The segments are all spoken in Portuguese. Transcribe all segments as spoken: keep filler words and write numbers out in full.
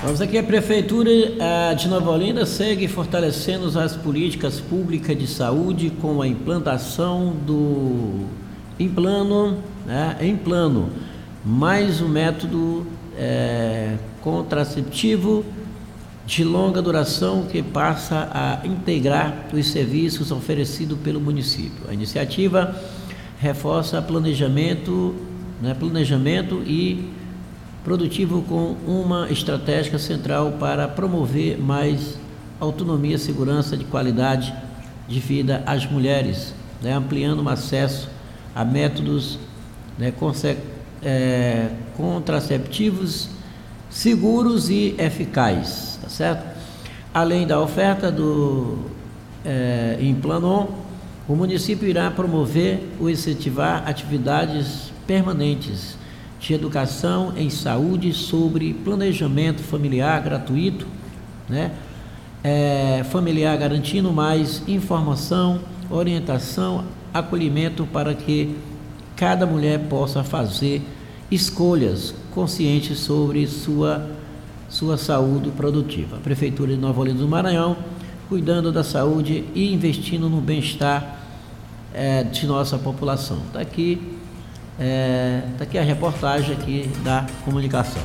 Vamos aqui, a Prefeitura de Nova Olinda segue fortalecendo as políticas públicas de saúde com a implantação do em plano, né, em plano, mais um método é, contraceptivo de longa duração que passa a integrar os serviços oferecidos pelo município. A iniciativa reforça planejamento, né, planejamento e produtivo com uma estratégia central para promover mais autonomia, segurança de qualidade de vida às mulheres, né, ampliando o acesso a métodos, né, conce- é, contraceptivos seguros e eficazes, tá certo? Além da oferta do é, em plano, o município irá promover ou incentivar atividades permanentes de educação em saúde sobre planejamento familiar gratuito, né? É, familiar garantindo mais informação, orientação, acolhimento para que cada mulher possa fazer escolhas conscientes sobre sua, sua saúde produtiva. A Prefeitura de Nova Olinda do Maranhão, cuidando da saúde e investindo no bem-estar é, de nossa população. Está aqui É, tá aqui a reportagem aqui da comunicação.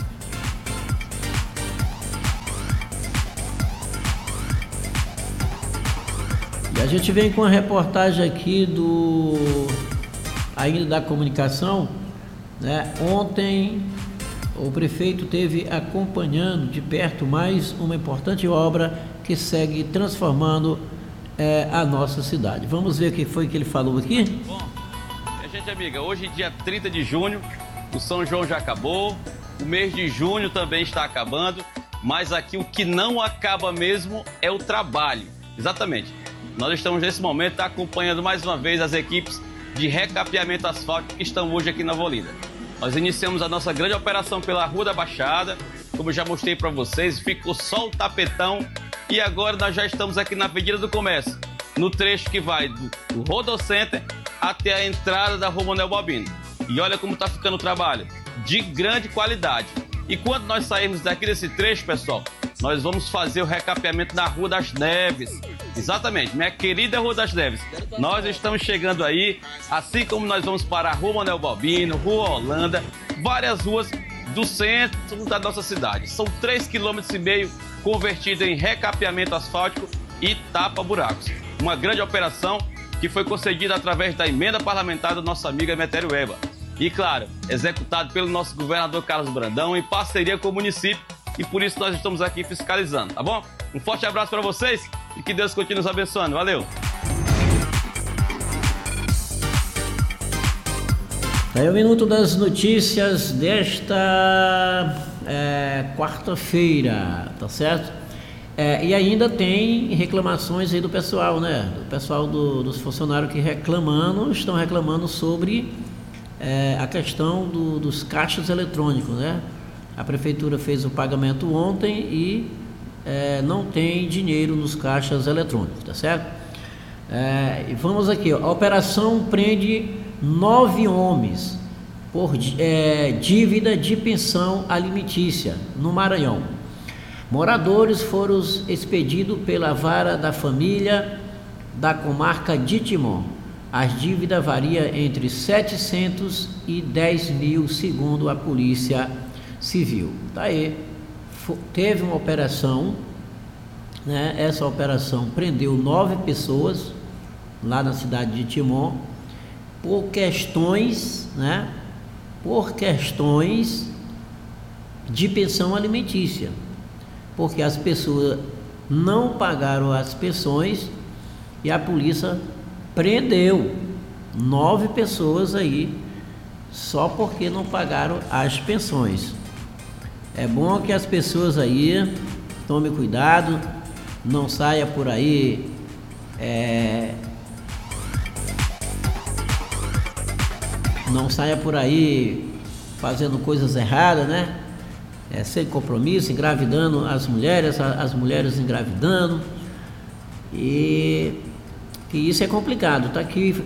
E a gente vem com a reportagem aqui do ainda da comunicação, né? Ontem o prefeito teve acompanhando de perto mais uma importante obra que segue transformando é, a nossa cidade. Vamos ver o que foi que ele falou aqui? Bom, gente amiga, hoje dia trinta de junho, o São João já acabou, o mês de junho também está acabando, mas aqui o que não acaba mesmo é o trabalho. Exatamente, nós estamos nesse momento acompanhando mais uma vez as equipes de recapeamento asfáltico que estão hoje aqui na Nova Olinda. Nós iniciamos a nossa grande operação pela Rua da Baixada, como eu já mostrei para vocês, ficou só o tapetão e agora nós já estamos aqui na Avenida do Comércio, no trecho que vai do, do Rodocenter até a entrada da Rua Manuel Balbino. E olha como está ficando o trabalho, de grande qualidade. E quando nós sairmos daqui desse trecho, pessoal, nós vamos fazer o recapeamento na Rua das Neves. Exatamente, minha querida Rua das Neves. Nós estamos chegando aí, assim como nós vamos para a Rua Manuel Balbino, Rua Holanda, várias ruas do centro da nossa cidade. São três vírgula cinco quilômetros convertidos em recapeamento asfáltico e tapa-buracos. Uma grande operação que foi concedida através da emenda parlamentar do nosso amigo Emetério Eba. E, claro, executado pelo nosso governador Carlos Brandão em parceria com o município, e por isso nós estamos aqui fiscalizando, tá bom? Um forte abraço para vocês e que Deus continue nos abençoando. Valeu! Aí é o minuto das notícias desta é, quarta-feira, tá certo? É, e ainda tem reclamações aí do pessoal, né? Do pessoal do, dos funcionários que reclamando, estão reclamando sobre é, a questão do, dos caixas eletrônicos, né? A prefeitura fez o pagamento ontem e é, não tem dinheiro nos caixas eletrônicos, tá certo? É, e vamos aqui, ó, a operação prende nove homens por é, dívida de pensão alimentícia no Maranhão. Moradores foram expedidos pela Vara da Família da comarca de Timon. As dívidas variam entre setecentos e dez mil, segundo a Polícia Civil. Tá aí, teve uma operação, né? Essa operação prendeu nove pessoas lá na cidade de Timon por questões, né? Por questões de pensão alimentícia. Porque as pessoas não pagaram as pensões e a polícia prendeu nove pessoas aí só porque não pagaram as pensões. É bom que as pessoas aí tomem cuidado, não saia por aí é, não saia por aí fazendo coisas erradas, né? É, sem compromisso, engravidando as mulheres, as mulheres engravidando, e que isso é complicado. Tá aqui,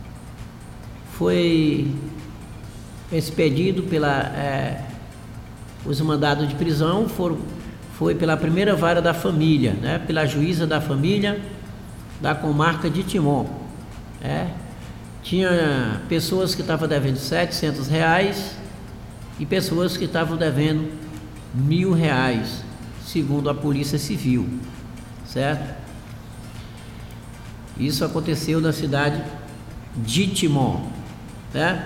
foi expedido pela é, Os mandados de prisão foram foi pela primeira vara da família, né? Pela juíza da família da comarca de Timon. É. Tinha pessoas que estavam devendo setecentos reais e pessoas que estavam devendo mil reais, segundo a Polícia Civil, certo? Isso aconteceu na cidade de Timon, né?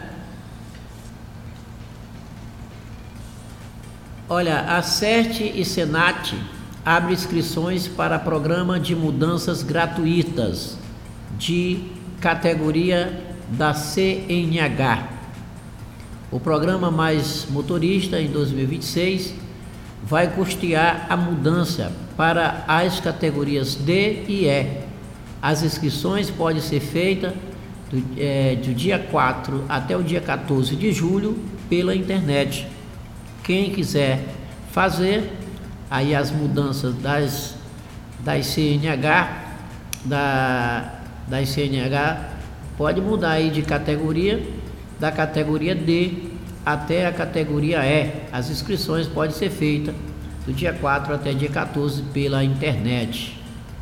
Olha, a CERT e SENAT abrem inscrições para programa de mudanças gratuitas de categoria da C N H. O programa Mais Motorista, em dois mil e vinte e seis, vai custear a mudança para as categorias D e E. As inscrições podem ser feitas do, é, do dia quatro até o dia quatorze de julho pela internet. Quem quiser fazer aí as mudanças das, das C N H, da, das C N H, pode mudar aí de categoria, da categoria D até a categoria E. As inscrições podem ser feitas do dia quatro até dia quatorze pela internet.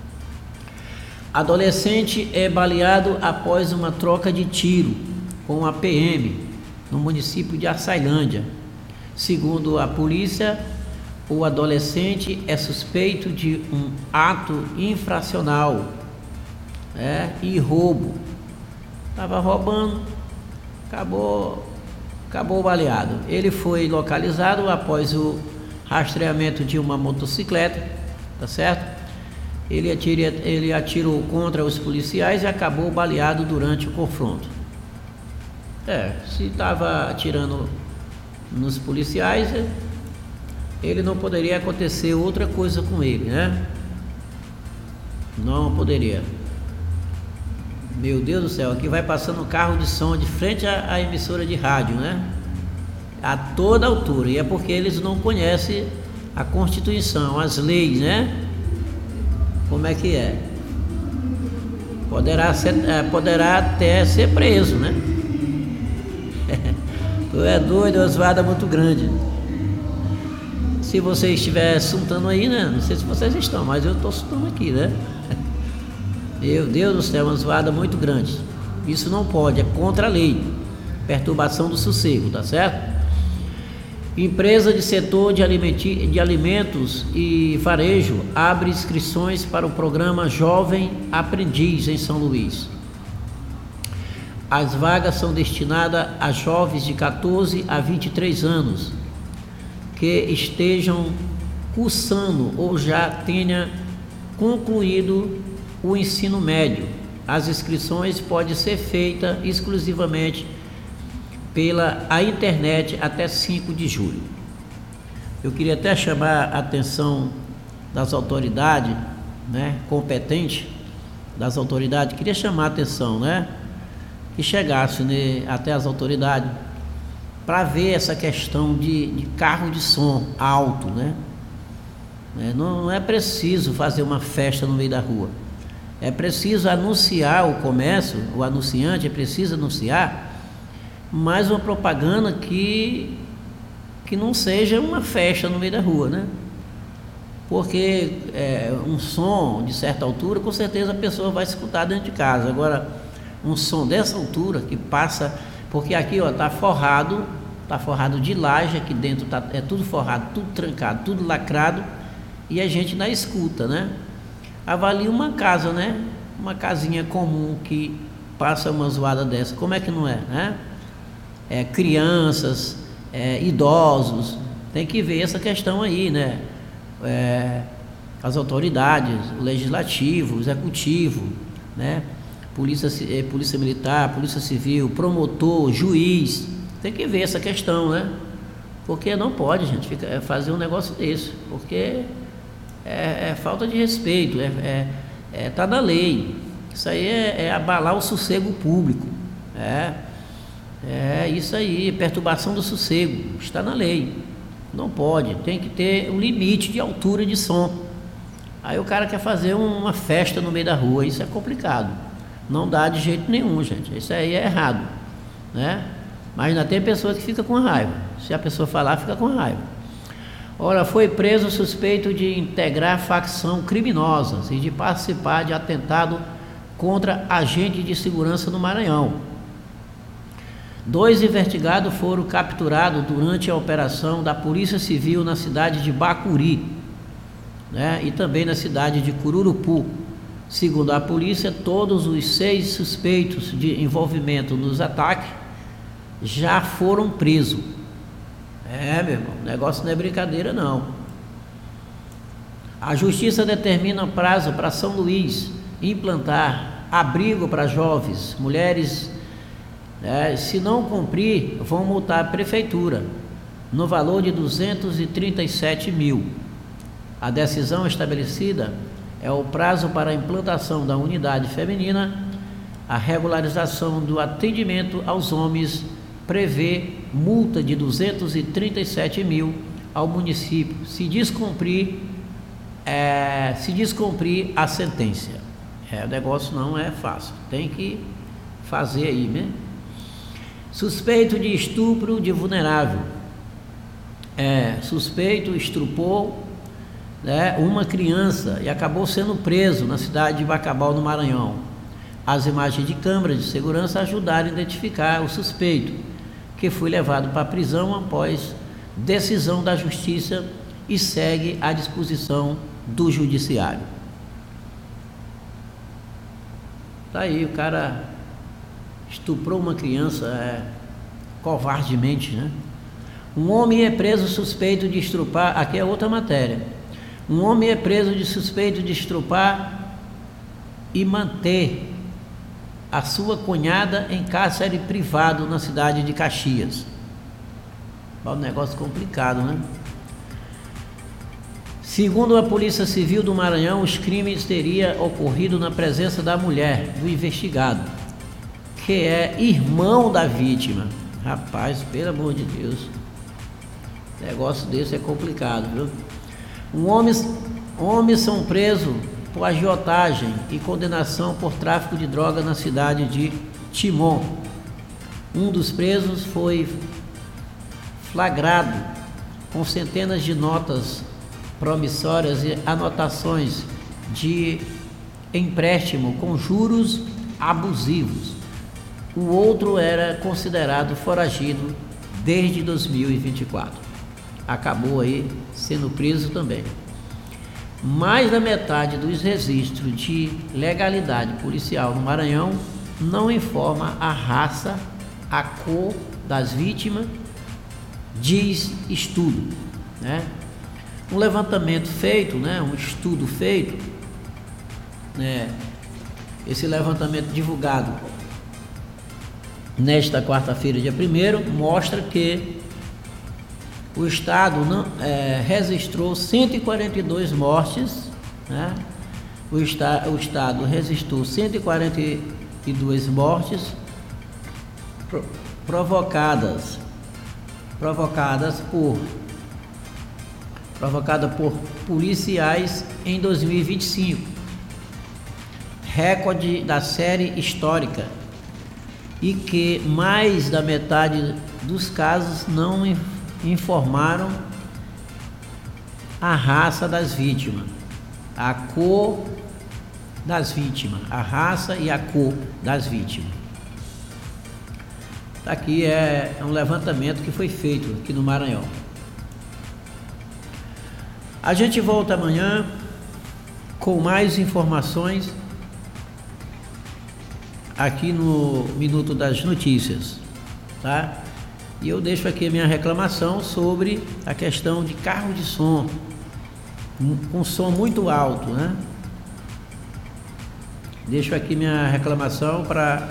Adolescente é baleado após uma troca de tiro com a P M no município de Açailândia. Segundo a polícia, o adolescente é suspeito de um ato infracional, é, e roubo. Estava roubando, acabou, acabou baleado. Ele foi localizado após o rastreamento de uma motocicleta, tá certo? Ele, atira, ele atirou contra os policiais e acabou baleado durante o confronto. É, se estava atirando nos policiais, ele não poderia acontecer outra coisa com ele, né? Não poderia. Meu Deus do céu, aqui vai passando um carro de som de frente à, à emissora de rádio, né? A toda altura, e é porque eles não conhecem a Constituição, as leis, né? Como é que é? Poderá, ser, poderá até ser preso, né? Tu é doido, uma zoada muito grande. Se você estiver assustando aí, né? Não sei se vocês estão, mas eu estou assustando aqui, né? Meu Deus do céu, uma zoada muito grande. Isso não pode, é contra a lei. Perturbação do sossego, tá certo? Empresa de setor de, alimenti- de alimentos e varejo abre inscrições para o programa Jovem Aprendiz em São Luís. As vagas são destinadas a jovens de quatorze a vinte e três anos que estejam cursando ou já tenham concluído o ensino médio. As inscrições podem ser feitas exclusivamente pela a internet até cinco de julho. Eu queria até chamar a atenção das autoridades, né, competentes, das autoridades, queria chamar a atenção, né, que chegasse, né, até as autoridades para ver essa questão de, de carro de som alto, né? Não, não é preciso fazer uma festa no meio da rua, é preciso anunciar o comércio, o anunciante é preciso anunciar mais uma propaganda que, que não seja uma festa no meio da rua, né? Porque é, um som de certa altura, com certeza a pessoa vai escutar dentro de casa. Agora, um som dessa altura que passa, porque aqui ó, tá forrado, tá forrado de laje, aqui dentro tá, é tudo forrado, tudo trancado, tudo lacrado, e a gente não escuta, né? Avalie uma casa, né? Uma casinha comum que passa uma zoada dessa, como é que não é, né? É, crianças, é, idosos, tem que ver essa questão aí, né? É, as autoridades, o legislativo, o executivo, né? Polícia, é, polícia militar, polícia civil, promotor, juiz, tem que ver essa questão, né? Porque não pode, gente, fica, é fazer um negócio desse, porque é, é falta de respeito, é, é, é, tá na lei, isso aí é, é abalar o sossego público, é. É isso aí, perturbação do sossego, está na lei, não pode, tem que ter um limite de altura de som. Aí o cara quer fazer uma festa no meio da rua, isso é complicado, não dá de jeito nenhum, gente, isso aí é errado, né? Mas ainda tem pessoa que fica com raiva, se a pessoa falar, fica com raiva. Ora, foi preso suspeito de integrar facção criminosas e de participar de atentado contra agente de segurança no Maranhão. Dois investigados foram capturados durante a operação da Polícia Civil na cidade de Bacuri, né, e também na cidade de Cururupu. Segundo a polícia, todos os seis suspeitos de envolvimento nos ataques já foram presos. É, meu irmão, o negócio não é brincadeira, não. A Justiça determina prazo para São Luís implantar abrigo para jovens, mulheres. É, se não cumprir, vão multar a prefeitura no valor de duzentos e trinta e sete mil. A decisão estabelecida é o prazo para a implantação da unidade feminina. A regularização do atendimento aos homens prevê multa de duzentos e trinta e sete mil ao município se descumprir, é, se descumprir a sentença. É, o negócio não é fácil, tem que fazer aí, né? Suspeito de estupro de vulnerável. É, suspeito estrupou, né, uma criança e acabou sendo preso na cidade de Bacabal, no Maranhão. As imagens de câmeras de segurança ajudaram a identificar o suspeito, que foi levado para a prisão após decisão da Justiça e segue à disposição do Judiciário. Tá aí, o cara estuprou uma criança é, covardemente, né? Um homem é preso suspeito de estrupar, aqui é outra matéria. Um homem é preso de suspeito de estrupar e manter a sua cunhada em cárcere privado na cidade de Caxias. É um negócio complicado, né? Segundo a Polícia Civil do Maranhão, os crimes teriam ocorrido na presença da mulher, do investigado, que é irmão da vítima. Rapaz, pelo amor de Deus, negócio desse é complicado, viu? Um homem, homens são presos por agiotagem e condenação por tráfico de droga na cidade de Timon. Um dos presos foi flagrado com centenas de notas promissórias e anotações de empréstimo com juros abusivos. O outro era considerado foragido desde dois mil e vinte e quatro. Acabou aí sendo preso também. Mais da metade dos registros de legalidade policial no Maranhão não informa a raça, a cor das vítimas, diz estudo, né? Um levantamento feito, né? Um estudo feito, né? Esse levantamento divulgado nesta quarta-feira, dia primeiro, mostra que o Estado não, é, registrou cento e quarenta e duas mortes, né? o, esta, o Estado registrou cento e quarenta e duas mortes pro, provocadas, provocadas por, provocada por policiais em dois mil e vinte e cinco, recorde da série histórica, e que mais da metade dos casos não informaram a raça das vítimas, a cor das vítimas, a raça e a cor das vítimas. Aqui é um levantamento que foi feito aqui no Maranhão. A gente volta amanhã com mais informações aqui no Minuto das Notícias, tá? E eu deixo aqui a minha reclamação sobre a questão de carro de som, com som muito alto, né? Deixo aqui minha reclamação para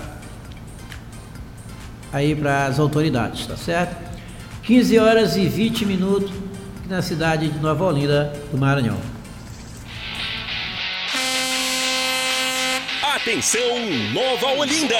aí para as autoridades, tá certo? quinze horas e vinte minutos aqui na cidade de Nova Olinda do Maranhão. Atenção, Nova Olinda!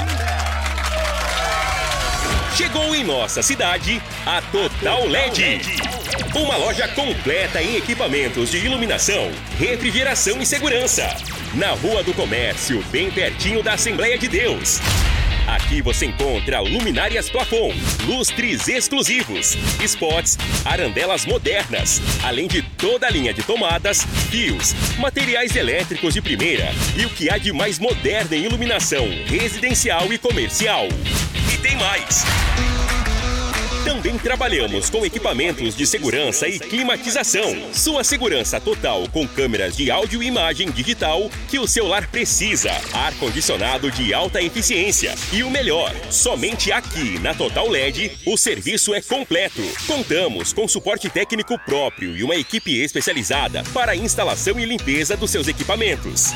Chegou em nossa cidade a Total L E D. Uma loja completa em equipamentos de iluminação, refrigeração e segurança. Na Rua do Comércio, bem pertinho da Assembleia de Deus. Aqui você encontra luminárias plafond, lustres exclusivos, spots, arandelas modernas, além de toda a linha de tomadas, fios, materiais elétricos de primeira e o que há de mais moderno em iluminação residencial e comercial. E tem mais! Também trabalhamos com equipamentos de segurança e climatização. Sua segurança total com câmeras de áudio e imagem digital que o seu lar precisa. Ar-condicionado de alta eficiência. E o melhor, somente aqui na Total L E D o serviço é completo. Contamos com suporte técnico próprio e uma equipe especializada para a instalação e limpeza dos seus equipamentos.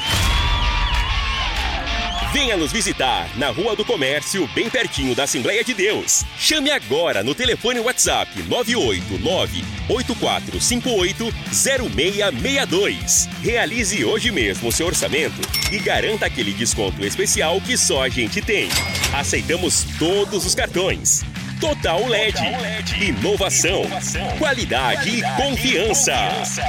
Venha nos visitar na Rua do Comércio, bem pertinho da Assembleia de Deus. Chame agora no telefone WhatsApp nove oito nove, oito quatro cinco oito, zero seis seis dois. Realize hoje mesmo o seu orçamento e garanta aquele desconto especial que só a gente tem. Aceitamos todos os cartões. Total L E D. Total L E D. Inovação, Inovação. Qualidade, Qualidade e confiança. E confiança.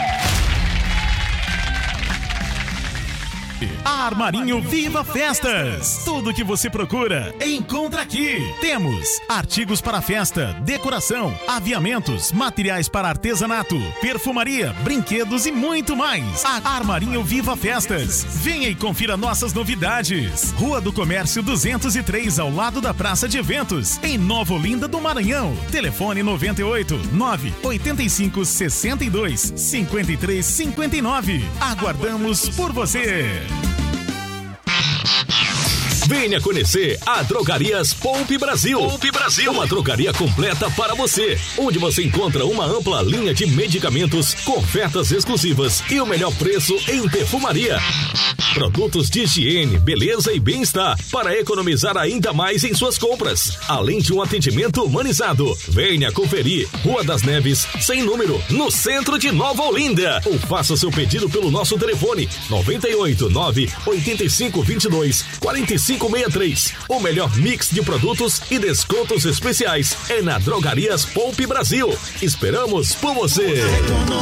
Armarinho Viva Festas. Tudo que você procura, encontra aqui. Temos artigos para festa, decoração, aviamentos, materiais para artesanato, perfumaria, brinquedos e muito mais. A Armarinho Viva Festas. Venha e confira nossas novidades. Rua do Comércio duzentos e três, ao lado da Praça de Eventos, em Nova Olinda do Maranhão. Telefone noventa e oito, nove oito cinco, sessenta e dois, cinquenta e três, cinquenta e nove. Aguardamos por você. Venha conhecer a Drogarias Poupe Brasil. Poupe Brasil. Uma drogaria completa para você, onde você encontra uma ampla linha de medicamentos com ofertas exclusivas e o melhor preço em perfumaria. Produtos de higiene, beleza e bem-estar para economizar ainda mais em suas compras. Além de um atendimento humanizado. Venha conferir. Rua das Neves, sem número, no centro de Nova Olinda. Ou faça seu pedido pelo nosso telefone noventa e oito, nove oito cinco, vinte e dois, quarenta e cinco sessenta e três. O melhor mix de produtos e descontos especiais é na Drogarias Poupe Brasil. Esperamos por você.